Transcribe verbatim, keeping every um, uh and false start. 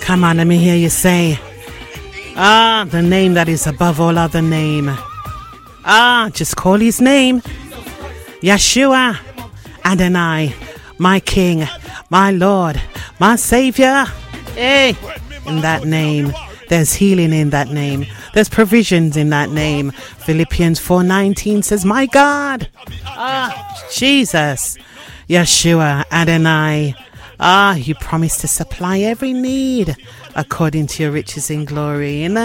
Come on, let me hear you say, ah, the name that is above all other name. Ah, just call his name. Yeshua, Adonai, my King, my Lord, my Savior. Hey, in that name, there's healing in that name. There's provisions in that name. Philippians four nineteen says, my God, ah, Jesus, Yeshua, Adonai. Ah, you promised to supply every need according to your riches in glory. In the